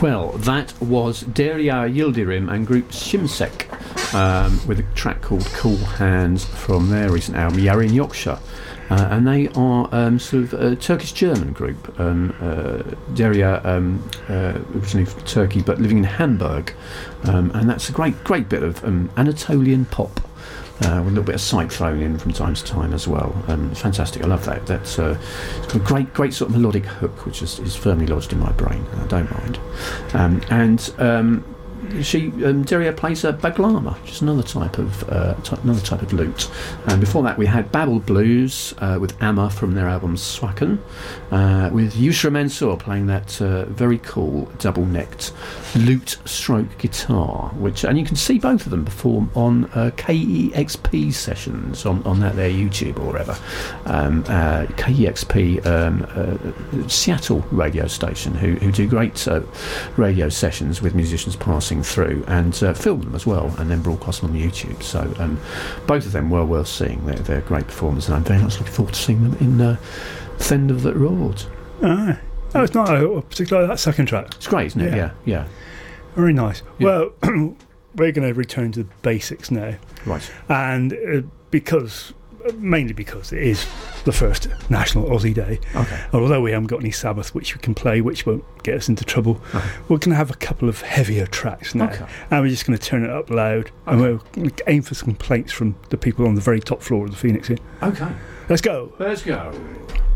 Well, that was Derya Yildirim and group Shimsek with a track called Cool Hands from their recent album Yarin Yoksa. And they are sort of a Turkish-German group. Derya, originally from Turkey, but living in Hamburg. And that's a great bit of Anatolian pop. With a little bit of psych thrown in from time to time as well. Fantastic, I love that. That's it's got a great sort of melodic hook, which is firmly lodged in my brain. I don't mind. Derya plays a baglama, which is another type of lute. And before that, we had Babel Blues with Amma from their album Swaken, with Yusra Mansour playing that very cool double-necked lute stroke guitar, and you can see both of them perform on KEXP sessions on their YouTube or whatever. KEXP, Seattle radio station, who do great radio sessions with musicians passing through and film them as well and then broadcast them on YouTube. So both of them well worth seeing. They're great performers, and I'm very much looking forward to seeing them in Fend of the Road. Oh, it's not particularly that second track. It's great, isn't it? Yeah. Very nice. Yeah. Well, we're going to return to the basics now. Right. And mainly because it is the first National Aussie Day. Okay. Although we haven't got any Sabbath which we can play, which won't get us into trouble, we're going to have a couple of heavier tracks now. Okay. And we're just going to turn it up loud. And we're going to aim for some complaints from the people on the very top floor of the Phoenix here. Okay. Let's go. Let's go.